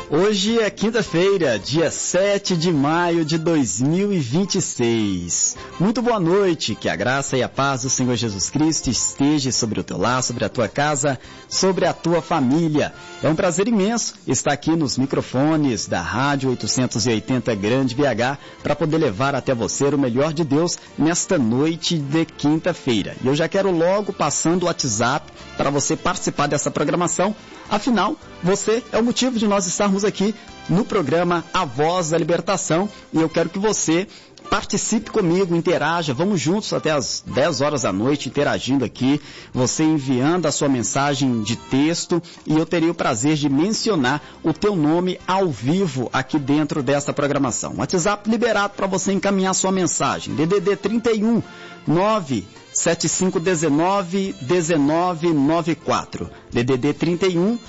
Hoje é quinta-feira, dia 7 de maio de 2026. Muito boa noite, que a graça e a paz do Senhor Jesus Cristo esteja sobre o teu lar, sobre a tua casa, sobre a tua família. É um prazer imenso estar aqui nos microfones da Rádio 880 Grande BH para poder levar até você o melhor de Deus nesta noite de quinta-feira. E eu já quero logo passando o WhatsApp para você participar dessa programação. Afinal, você é o motivo de nós estarmos aqui no programa A Voz da Libertação e eu quero que você participe comigo, interaja, vamos juntos até as 10 horas da noite interagindo aqui, você enviando a sua mensagem de texto e eu terei o prazer de mencionar o teu nome ao vivo aqui dentro dessa programação. WhatsApp liberado para você encaminhar sua mensagem, DDD 31 97519-1994, DDD 31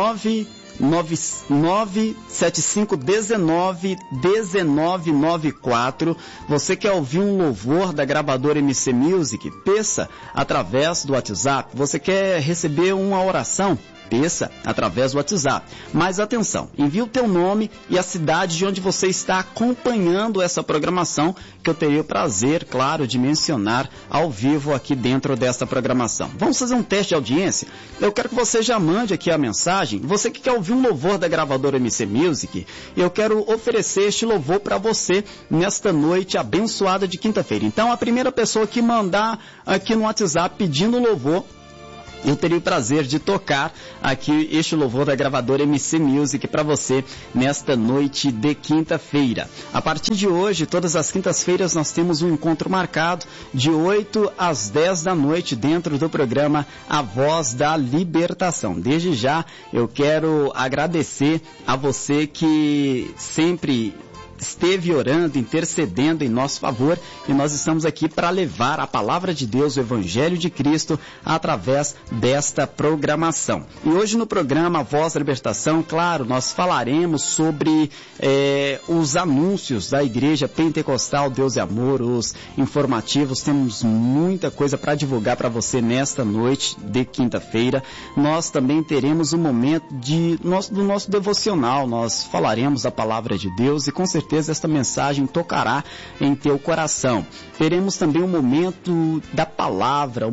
97519-1994. Você quer ouvir um louvor da gravadora MC Music? Peça através do WhatsApp. Você quer receber uma oração? Peça através do WhatsApp. Mas atenção, envie o teu nome e a cidade de onde você está acompanhando essa programação, que eu terei o prazer, claro, de mencionar ao vivo aqui dentro dessa programação. Vamos fazer um teste de audiência? Eu quero que você já mande aqui a mensagem. Você que quer ouvir um louvor da gravadora MC Music, eu quero oferecer este louvor para você nesta noite abençoada de quinta-feira. Então, a primeira pessoa que mandar aqui no WhatsApp pedindo louvor, eu teria o prazer de tocar aqui este louvor da gravadora MC Music para você nesta noite de quinta-feira. A partir de hoje, todas as quintas-feiras, nós temos um encontro marcado de 8 às 10 da noite dentro do programa A Voz da Libertação. Desde já, eu quero agradecer a você que sempre esteve orando, intercedendo em nosso favor, e nós estamos aqui para levar a palavra de Deus, o Evangelho de Cristo, através desta programação. E hoje no programa A Voz da Libertação, claro, nós falaremos sobre os anúncios da Igreja Pentecostal Deus e Amor, os informativos. Temos muita coisa para divulgar para você nesta noite de quinta-feira. Nós também teremos um momento do nosso devocional, nós falaremos da palavra de Deus e com certeza esta mensagem tocará em teu coração. Teremos também um momento da palavra,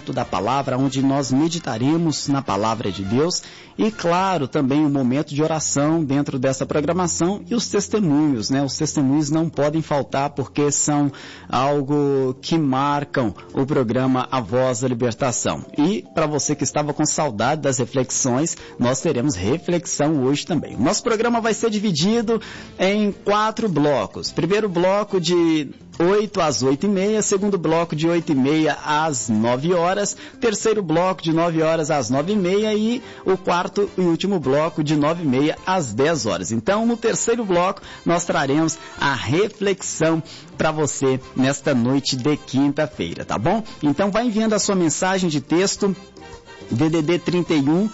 onde nós meditaremos na palavra de Deus e, claro, também um momento de oração dentro dessa programação e os testemunhos, né? Os testemunhos não podem faltar porque são algo que marcam o programa A Voz da Libertação. E, para você que estava com saudade das reflexões, nós teremos reflexão hoje também. O nosso programa vai ser dividido em 4 blocos. Primeiro bloco de 8 às 8h30, segundo bloco de 8h30 às 9 horas, terceiro bloco de 9 horas às 9h30 e o quarto e último bloco de 9h30 às 10 horas. Então, no terceiro bloco, nós traremos a reflexão para você nesta noite de quinta-feira, tá bom? Então, vai enviando a sua mensagem de texto, DDD 31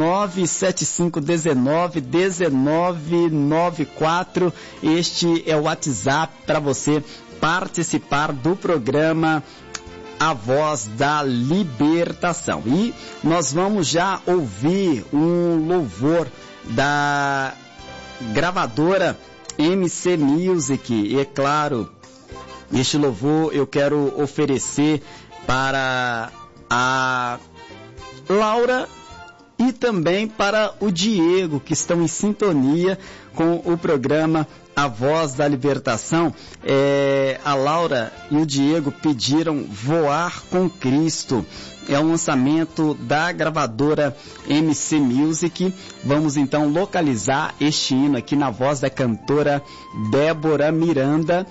97519-1994. Este é o WhatsApp para você participar do programa A Voz da Libertação. E nós vamos já ouvir um louvor da gravadora MC Music. E é claro, este louvor eu quero oferecer para a Laura e também para o Diego, que estão em sintonia com o programa A Voz da Libertação. A Laura e o Diego pediram Voar com Cristo. É um lançamento da gravadora MC Music. Vamos então localizar este hino aqui na voz da cantora Débora Miranda.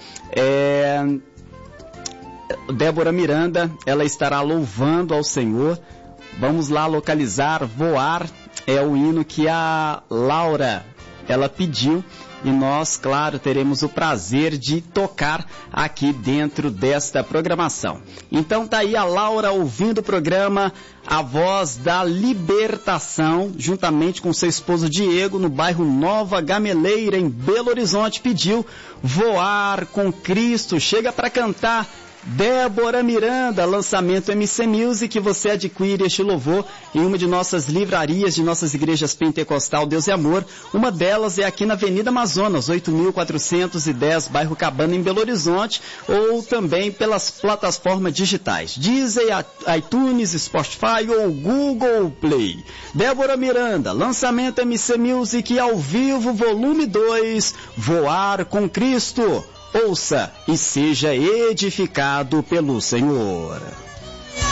Débora Miranda, ela estará louvando ao Senhor. Vamos lá localizar. Voar é o hino que a Laura, ela pediu e nós, claro, teremos o prazer de tocar aqui dentro desta programação. Então tá aí a Laura ouvindo o programa A Voz da Libertação, juntamente com seu esposo Diego, no bairro Nova Gameleira, em Belo Horizonte, pediu Voar com Cristo. Chega para cantar Débora Miranda, lançamento MC Music, você adquire este louvor em uma de nossas livrarias, de nossas igrejas pentecostal Deus e Amor. Uma delas é aqui na Avenida Amazonas, 8.410, bairro Cabana, em Belo Horizonte, ou também pelas plataformas digitais, Deezer, iTunes, Spotify ou Google Play. Débora Miranda, lançamento MC Music ao vivo, volume 2, Voar com Cristo. Ouça e seja edificado pelo Senhor.